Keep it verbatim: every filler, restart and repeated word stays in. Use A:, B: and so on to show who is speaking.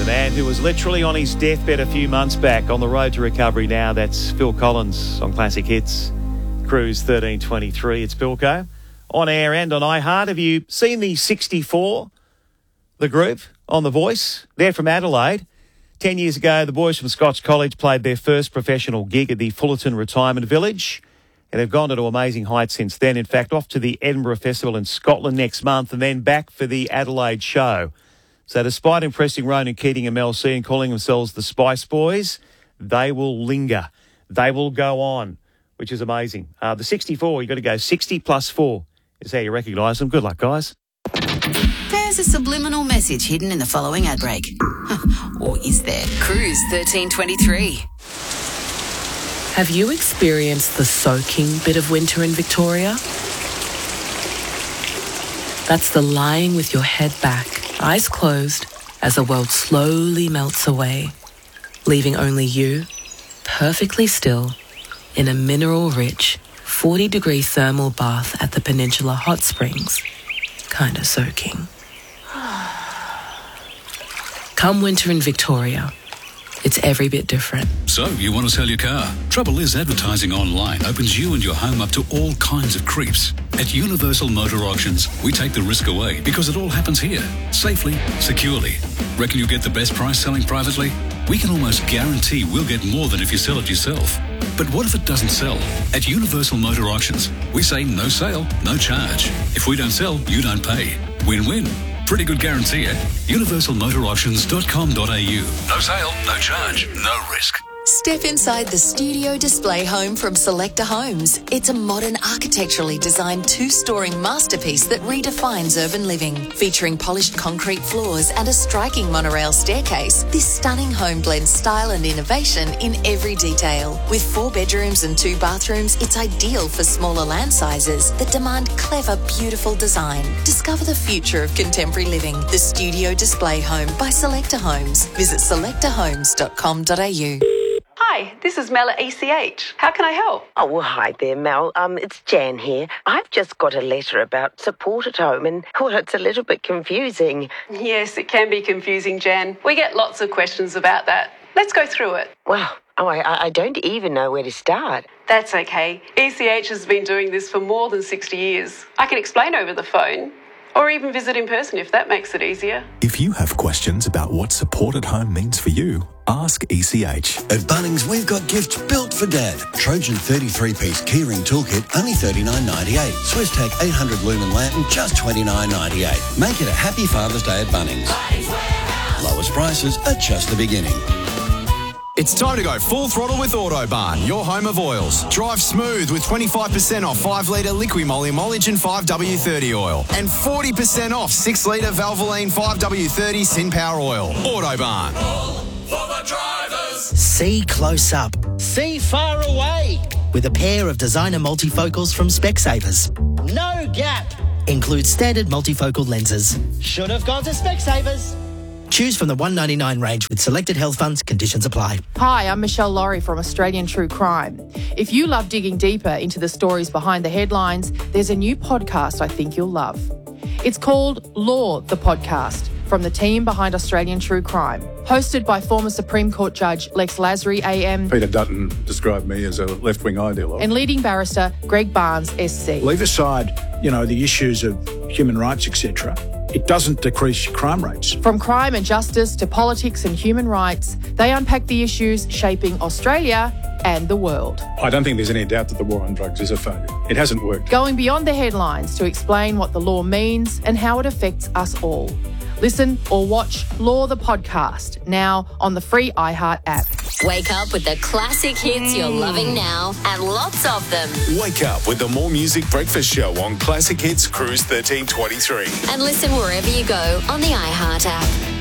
A: man who was literally on his deathbed a few months back, on the road to recovery now. That's Phil Collins on Classic Hits, Cruise thirteen twenty-three. It's Bilko, on air and on iHeart. Have you seen the sixty-four, the group, on The Voice? They're from Adelaide. Ten years ago, the boys from Scotch College played their first professional gig at the Fullerton Retirement Village, and they've gone to amazing heights since then. In fact, off to the Edinburgh Festival in Scotland next month and then back for the Adelaide show. So despite impressing Ronan Keating and Mel C and calling themselves the Spice Boys, they will linger. They will go on, which is amazing. Uh, the sixty-four, you've got to go sixty plus four is how you recognise them. Good luck, guys.
B: There's a subliminal message hidden in the following ad break. Or is there? Cruise thirteen twenty-three.
C: Have you experienced the soaking bit of winter in Victoria? That's the lying with your head back, eyes closed, as the world slowly melts away, leaving only you, perfectly still, in a mineral-rich, forty-degree thermal bath at the Peninsula Hot Springs, kinda soaking. Come winter in Victoria, it's every bit different.
D: So, you want to sell your car? Trouble is, advertising online opens you and your home up to all kinds of creeps. At Universal Motor Auctions, we take the risk away because it all happens here, safely, securely. Reckon you'll get the best price selling privately? We can almost guarantee we'll get more than if you sell it yourself. But what if it doesn't sell? At Universal Motor Auctions, we say no sale, no charge. If we don't sell, you don't pay. Win-win. Pretty good guarantee at universal motor auctions dot com dot a u. No sale, no charge, no risk.
E: Step inside the studio display home from Selector Homes. It's a modern, architecturally designed two-storey masterpiece that redefines urban living. Featuring polished concrete floors and a striking monorail staircase, this stunning home blends style and innovation in every detail. With four bedrooms and two bathrooms, it's ideal for smaller land sizes that demand clever, beautiful design. Discover the future of contemporary living. The Studio Display Home by Selector Homes. Visit selector homes dot com dot a u.
F: Hi, this is Mel at E C H. How can I help?
G: Oh, well, hi there, Mel. Um, it's Jan here. I've just got a letter about support at home and, well, it's a little bit confusing.
F: Yes, it can be confusing, Jan. We get lots of questions about that. Let's go through it.
G: Well, oh, I, I don't even know where to start.
F: That's okay. E C H has been doing this for more than sixty years. I can explain over the phone. Or even visit in person if that makes it easier.
H: If you have questions about what support at home means for you, ask E C H.
I: At Bunnings, we've got gifts built for Dad. Trojan thirty-three piece keyring toolkit, only thirty-nine ninety-eight. Swisstech eight hundred lumen lantern, just twenty-nine ninety-eight. Make it a happy Father's Day at Bunnings. Lowest prices are just the beginning.
J: It's time to go full throttle with Autobarn, your home of oils. Drive smooth with twenty-five percent off five litre Liqui-Moly Molygen five W thirty oil and forty percent off six litre Valvoline five W thirty SynPower oil. Autobarn.
K: All for the drivers.
L: See close up. See far away. With a pair of designer multifocals from Specsavers. No gap. Includes standard multifocal lenses. Should have gone to Specsavers. Choose from the one ninety-nine range with selected health funds. Conditions apply.
M: Hi, I'm Michelle Laurie from Australian True Crime. If you love digging deeper into the stories behind the headlines, there's a new podcast I think you'll love. It's called Law, the Podcast, from the team behind Australian True Crime. Hosted by former Supreme Court Judge Lex Lasry A M.
N: Peter Dutton described me as a left-wing ideologue.
M: And leading barrister Greg Barnes S C.
O: Leave aside, you know, the issues of human rights, et cetera. It doesn't decrease crime rates.
M: From crime and justice to politics and human rights, they unpack the issues shaping Australia and the world.
N: I don't think there's any doubt that the war on drugs is a failure. It hasn't worked.
M: Going beyond the headlines to explain what the law means and how it affects us all. Listen or watch Law the Podcast, now on the free iHeart app.
P: Wake up with the classic hits you're loving now and lots of them.
H: Wake up with the More Music Breakfast Show on Classic Hits Cruise thirteen twenty-three.
P: And listen wherever you go on the iHeart app.